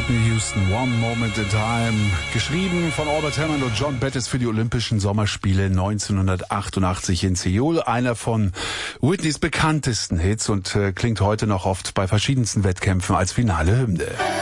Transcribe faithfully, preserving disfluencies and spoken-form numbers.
Whitney Houston, One Moment in Time. Geschrieben von Albert Hammond und John Bettis für die Olympischen Sommerspiele neunzehnhundertachtundachtzig in Seoul. Einer von Whitneys bekanntesten Hits und äh, klingt heute noch oft bei verschiedensten Wettkämpfen als finale Hymne.